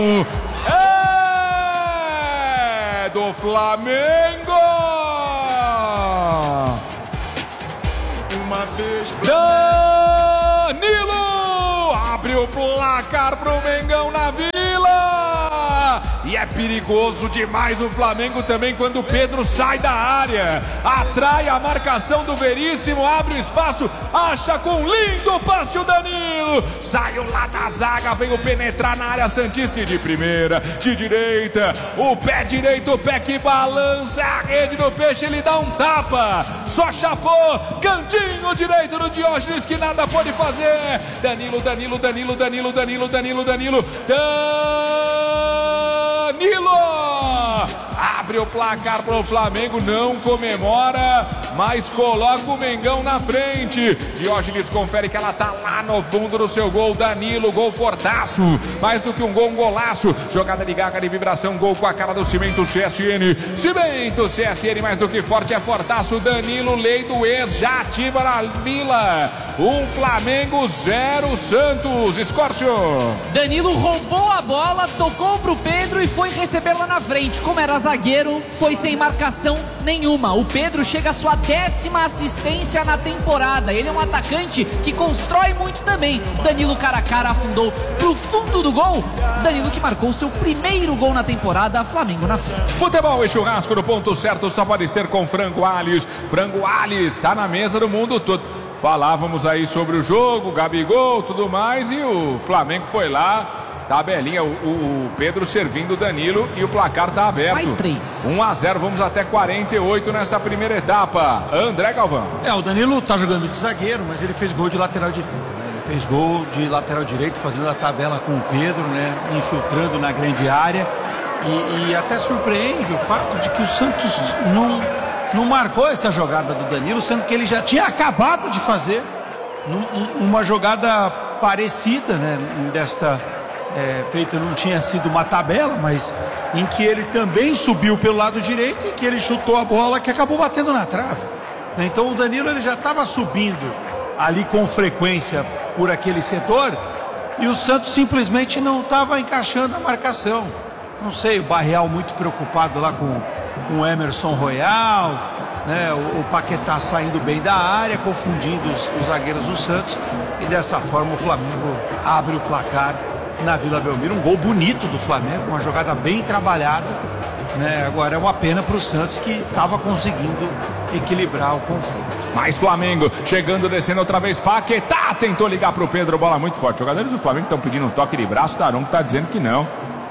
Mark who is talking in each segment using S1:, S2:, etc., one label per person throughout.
S1: É do Flamengo.
S2: Uma vez
S1: Danilo abre o placar pro Mengão na Vila. E é perigoso demais o Flamengo também quando o Pedro sai da área. Atrai a marcação do Veríssimo, abre o espaço, acha com lindo passe o Danilo. Saiu lá da zaga, veio penetrar na área santista e de primeira, de direita. O pé direito, o pé que balança a rede do Peixe, ele dá um tapa. Só chapou, cantinho direito do Diógenes que nada pode fazer. Danilo. Abre o placar pro Flamengo, não comemora, mas coloca o Mengão na frente. Diógenes confere que ela tá lá no fundo do seu gol. Danilo, gol fortaço, mais do que um gol, um golaço. Jogada de garra, de vibração, gol com a cara do Cimento CSN. Cimento CSN, mais do que forte, é fortaço. Danilo, lei do ex, já ativa na Vila. Flamengo 0 Santos. Escórcio.
S3: Danilo roubou a bola, tocou pro Pedro e foi receber lá na frente. Como era zagueiro, foi sem marcação nenhuma. O Pedro chega à sua 10ª assistência na temporada. Ele é um atacante que constrói muito também. Danilo cara a cara afundou pro fundo do gol. Danilo que marcou seu primeiro gol na temporada. Flamengo na frente.
S1: Futebol e churrasco no ponto certo só pode ser com Frango Alhes. Frango Alhes tá na mesa do mundo todo. Falávamos aí sobre o jogo, Gabigol, tudo mais, e o Flamengo foi lá, tabelinha, o Pedro servindo o Danilo e o placar tá aberto.
S3: Mais 3.
S1: 1-0, vamos até 48 nessa primeira etapa. André Galvão.
S4: O Danilo tá jogando de zagueiro, mas ele fez gol de lateral direito, né? Ele fez gol de lateral direito, fazendo a tabela com o Pedro, né? Infiltrando na grande área. E até surpreende o fato de que o Santos não marcou essa jogada do Danilo, sendo que ele já tinha acabado de fazer uma jogada parecida, né? Feita, não tinha sido uma tabela, mas em que ele também subiu pelo lado direito e que ele chutou a bola que acabou batendo na trave. Então o Danilo ele já estava subindo ali com frequência por aquele setor e o Santos simplesmente não estava encaixando a marcação. Não sei, o Barreal muito preocupado lá com o Emerson Royal, né? O Paquetá saindo bem da área, confundindo os zagueiros do Santos, e dessa forma o Flamengo abre o placar na Vila Belmiro. Um gol bonito do Flamengo, uma jogada bem trabalhada, né? Agora é uma pena para o Santos que estava conseguindo equilibrar o confronto.
S1: Mais Flamengo, chegando, descendo outra vez, Paquetá tentou ligar para o Pedro, bola muito forte. Os jogadores do Flamengo estão pedindo um toque de braço, Daronco está dizendo que não,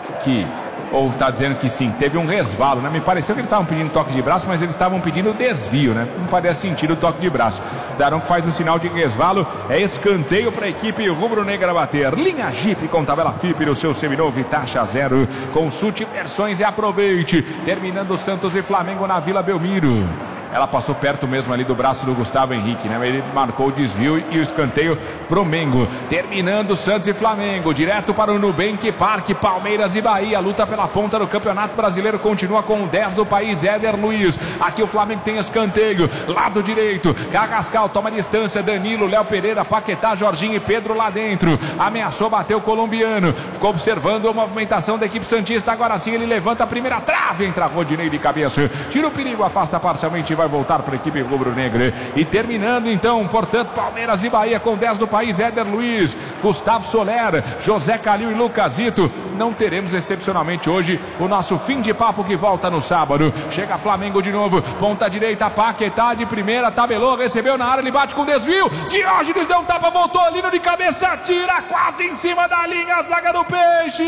S1: ou está dizendo que sim, teve um resvalo, né? Me pareceu que eles estavam pedindo toque de braço, mas eles estavam pedindo desvio, né? Não faria sentido o toque de braço. Daronco faz o sinal de resvalo, é escanteio para a equipe rubro-negra bater. Linha Jeep com tabela FIP no seu seminovo e taxa zero. Consulte versões e aproveite. Terminando Santos e Flamengo na Vila Belmiro. Ela passou perto mesmo ali do braço do Gustavo Henrique, né? Ele marcou o desvio e o escanteio pro Mengo. Terminando Santos e Flamengo, direto para o Nubank Parque, Palmeiras e Bahia. Luta pela ponta do Campeonato Brasileiro continua com o 10 do país, Éder Luiz. Aqui o Flamengo tem escanteio, lado direito, Carrascal toma distância, Danilo, Léo Pereira, Paquetá, Jorginho e Pedro lá dentro. Ameaçou, bateu o colombiano. Ficou observando a movimentação da equipe santista. Agora sim ele levanta a primeira trave, entra Rodinei de cabeça. Tira o perigo, afasta parcialmente, vai voltar para a equipe rubro-negra. E terminando então, portanto, Palmeiras e Bahia com 10 do país, Éder Luiz, Gustavo Soler, José Calil e Lucasito. Não teremos excepcionalmente hoje o nosso fim de papo que volta no sábado. Chega Flamengo de novo, ponta direita, Paquetá de primeira, tabelou, recebeu na área, ele bate com desvio, Diógenes deu um tapa, voltou ali no de cabeça, tira quase em cima da linha, a zaga do Peixe.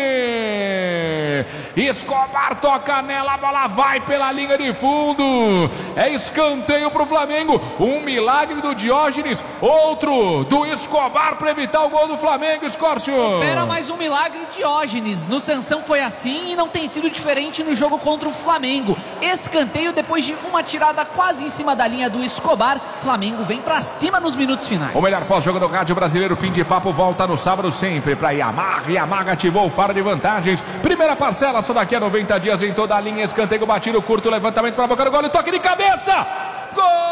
S1: Escobar toca nela, a bola vai pela linha de fundo. É escanteio pro Flamengo. Um milagre do Diógenes, outro do Escobar para evitar o gol do Flamengo, Escórcio.
S3: Era mais um milagre Diógenes. No Sansão foi assim e não tem sido diferente no jogo contra o Flamengo. Escanteio depois de uma tirada quase em cima da linha do Escobar. Flamengo vem pra cima nos minutos finais.
S1: O melhor pós-jogo do rádio brasileiro, fim de papo, volta no sábado sempre pra Yamaha. Yamaha ativou o faro de vantagens. Primeira parcela só daqui a 90 dias em toda a linha. Escanteio batido curto, levantamento pra boca do gol, toque de cabeça. Gol!